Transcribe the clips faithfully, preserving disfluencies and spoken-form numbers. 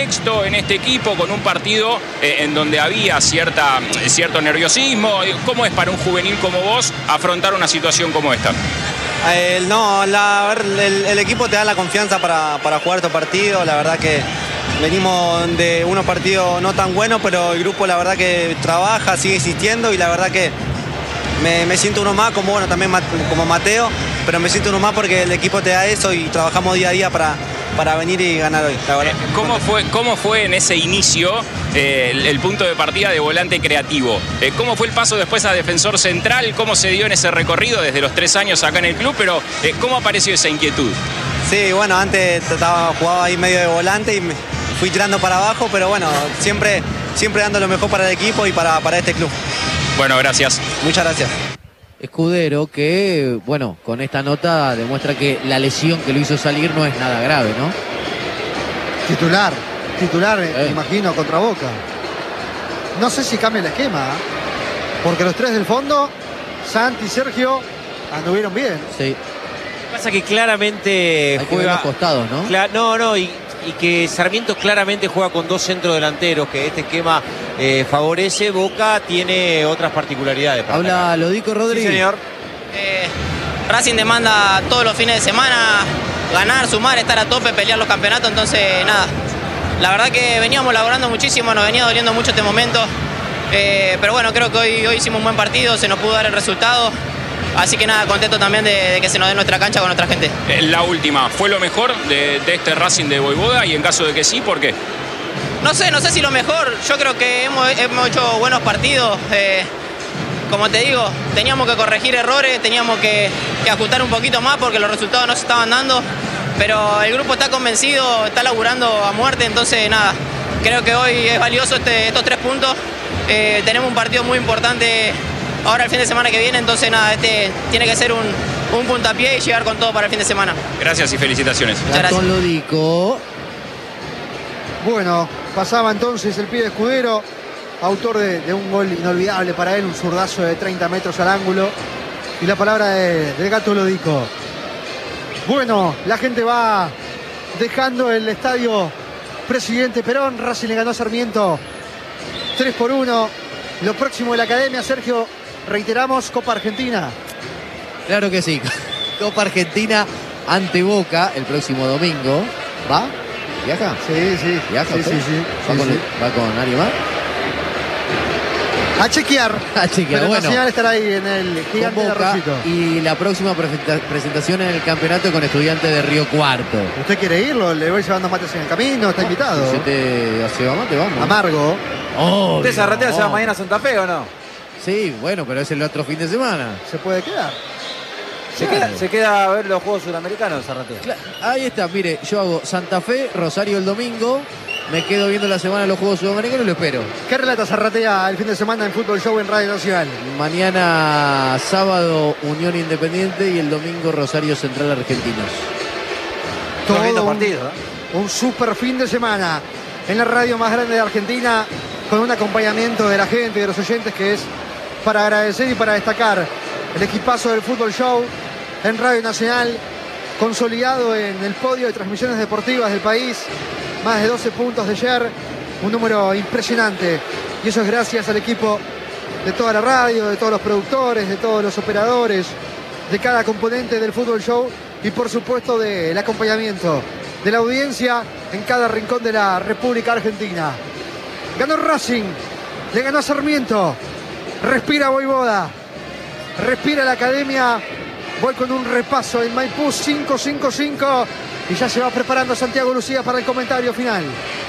contexto en este equipo, con un partido eh, en donde había cierta, cierto nerviosismo? ¿Cómo es para un juvenil como vos afrontar una situación como esta? Eh, no, la, el, el equipo te da la confianza para, para jugar estos partidos. La verdad que venimos de unos partidos no tan buenos, pero el grupo la verdad que trabaja, sigue insistiendo y la verdad que me, me siento uno más, como bueno también como Mateo, pero me siento uno más porque el equipo te da eso y trabajamos día a día para, para venir y ganar hoy. La verdad. ¿Cómo fue, cómo fue en ese inicio eh, el, el punto de partida de volante creativo? Eh, ¿Cómo fue el paso después a defensor central? ¿Cómo se dio en ese recorrido desde los tres años acá en el club? Pero eh, ¿cómo apareció esa inquietud? Sí, bueno, antes estaba, jugaba ahí medio de volante y me fui tirando para abajo, pero bueno, siempre, siempre dando lo mejor para el equipo y para, para este club. Bueno, gracias. Muchas gracias. Escudero que, bueno, con esta nota demuestra que la lesión que lo hizo salir no es nada grave, ¿no? Titular, titular, eh. me Eh. imagino, contra Boca. No sé si cambia el esquema, ¿eh? Porque los tres del fondo, Santi y Sergio, anduvieron bien. Sí. Pasa que claramente Hay que ver juega... los costados, ¿no? Cla- no, no, y, y que Sarmiento claramente juega con dos centrodelanteros, que este esquema eh, favorece. Boca tiene otras particularidades. Para Habla atacar. Lodico Rodríguez. Sí, señor. Eh, Racing demanda todos los fines de semana ganar, sumar, estar a tope, pelear los campeonatos, entonces nada. La verdad que veníamos laborando muchísimo, nos venía doliendo mucho este momento, eh, pero bueno, creo que hoy, hoy hicimos un buen partido, se nos pudo dar el resultado, así que nada, contento también de, de que se nos dé nuestra cancha con nuestra gente. Eh, la última, ¿fue lo mejor de, de este Racing de Voivoda? Y en caso de que sí, ¿por qué? No sé, no sé si lo mejor, yo creo que hemos, hemos hecho buenos partidos. Eh, como te digo, teníamos que corregir errores, teníamos que, que ajustar un poquito más porque los resultados no se estaban dando, pero el grupo está convencido, está laburando a muerte, entonces nada, creo que hoy es valioso este, estos tres puntos. Eh, tenemos un partido muy importante ahora el fin de semana que viene, entonces nada, este tiene que ser un, un puntapié y llegar con todo para el fin de semana. Gracias y felicitaciones. Muchas gracias. Gastón Lodico. Bueno, pasaba entonces el pibe Escudero, autor de, de un gol inolvidable para él, un zurdazo de treinta metros al ángulo. Y la palabra de, del Gato Lodico. Bueno, la gente va dejando el estadio Presidente Perón. Racing le ganó a Sarmiento tres por uno. Lo próximo de la academia, Sergio, reiteramos, Copa Argentina. Claro que sí. Copa Argentina ante Boca el próximo domingo. ¿Va? ¿Viaja? Sí, sí. ¿Viaja sí, usted? sí, sí, ¿Va, sí, con, sí. ¿Va con alguien más? A chequear. A chequear, Pero bueno. Nacional estará ahí en el Con gigante de Boca Arroyito. y la próxima presenta- presentación en el campeonato con Estudiantes de Río Cuarto. ¿Usted quiere irlo? Le voy llevando mates en el camino, está invitado. Si te se va mate, vamos. Amargo. Obvio, ¿Usted Zarratea se va no. mañana a Santa Fe o no? Sí, bueno, pero es el otro fin de semana. Se puede quedar. ¿Se, Claro. queda, ¿Se queda a ver los Juegos Sudamericanos, Zarratea? Cla- Ahí está, mire, yo hago Santa Fe, Rosario el domingo, me quedo viendo la semana los Juegos Sudamericanos y lo espero. ¿Qué relata Zarratea el fin de semana en Fútbol Show en Radio Nacional? Mañana sábado Unión Independiente y el domingo Rosario Central Argentinos. Estamos viendo un, partidos, ¿eh? un super fin de semana en la radio más grande de Argentina, con un acompañamiento de la gente y de los oyentes que es para agradecer y para destacar el equipazo del Fútbol Show en Radio Nacional, consolidado en el podio de transmisiones deportivas del país, más de doce puntos de ayer, un número impresionante, y eso es gracias al equipo de toda la radio, de todos los productores, de todos los operadores, de cada componente del Fútbol Show y por supuesto del acompañamiento de la audiencia en cada rincón de la República Argentina. Ganó Racing, le ganó a Sarmiento, respira Voivoda, respira la academia. Voy con un repaso en Maipú cinco cinco cinco y ya se va preparando Santiago Lucía para el comentario final.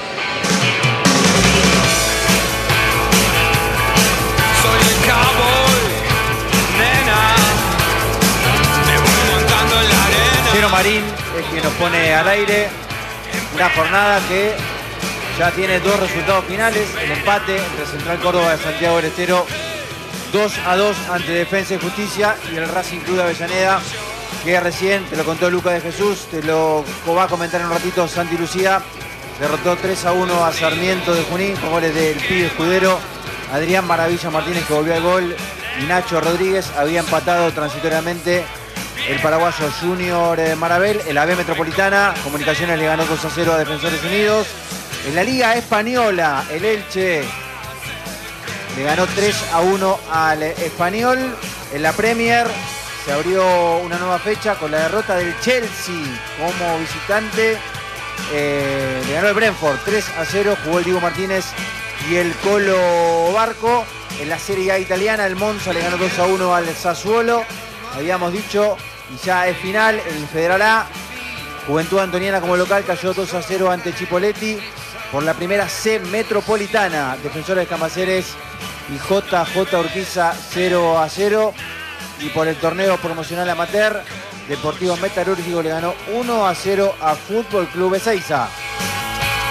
Soy el cowboy, nena, me voy montando en la arena. Ciro Marín es quien nos pone al aire una jornada que ya tiene dos resultados finales: el empate entre Central Córdoba de Santiago del Estero dos a dos ante Defensa y Justicia, y el Racing Club de Avellaneda, que recién te lo contó Lucas de Jesús, te lo va a comentar en un ratito Santi Lucía, derrotó tres a uno a Sarmiento de Junín con goles del pibe Escudero, Adrián Maravilla Martínez, que volvió al gol, y Nacho Rodríguez. Había empatado transitoriamente el paraguayo Junior Marabel. El A B Metropolitana Comunicaciones le ganó dos a cero a Defensores Unidos. En la Liga Española, el Elche le ganó tres a uno al Español. En la Premier se abrió una nueva fecha con la derrota del Chelsea como visitante. Eh, le ganó el Brentford tres a cero, jugó el Diego Martínez y el Colo Barco. En la Serie A italiana, el Monza le ganó dos a uno al Sassuolo. Habíamos dicho, y ya es final, el Federal A. Juventud Antoniana como local cayó dos a cero ante Chipolletti. Por la primera C metropolitana, Defensores de Camaceres y J J Urquiza cero a cero. Y por el torneo promocional amateur, Deportivo Metalúrgico le ganó uno a cero a Fútbol Club Ezeiza.